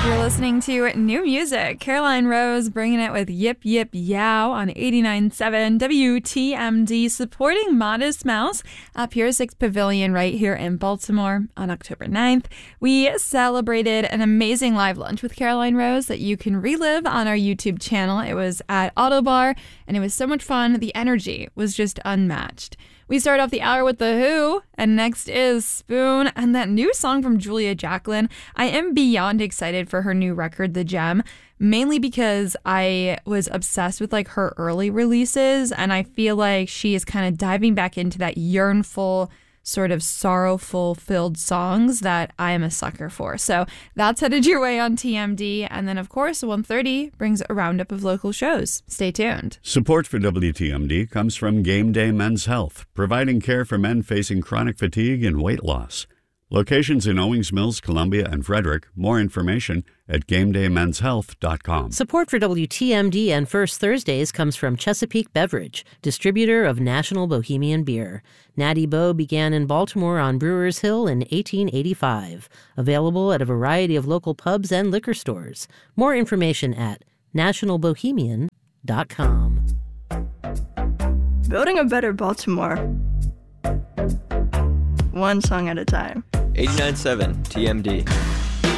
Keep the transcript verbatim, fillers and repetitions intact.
You're listening to New Music. Caroline Rose bringing it with Yip Yip Yow on eighty-nine point seven W T M D, supporting Modest Mouse at Pier six Pavilion right here in Baltimore on October ninth. We celebrated an amazing live lunch with Caroline Rose that you can relive on our YouTube channel. It was at Autobar, and it was so much fun. The energy was just unmatched. We start off the hour with The Who, and next is Spoon, and that new song from Julia Jacklin. I am beyond excited for her new record, The Gem, mainly because I was obsessed with like her early releases, and I feel like she is kind of diving back into that yearnful, sort of sorrowful filled songs that I am a sucker for. So that's headed your way on T M D. And then, of course, one thirty brings a roundup of local shows. Stay tuned. Support for W T M D comes from Game Day Men's Health, providing care for men facing chronic fatigue and weight loss. Locations in Owings Mills, Columbia, and Frederick. More information at game day mens health dot com. Support for W T M D and First Thursdays comes from Chesapeake Beverage, distributor of National Bohemian Beer. Natty Bo began in Baltimore on Brewers Hill in eighteen eighty-five. Available at a variety of local pubs and liquor stores. More information at national bohemian dot com. Building a better Baltimore. One song at a time. eighty-nine point seven T M D.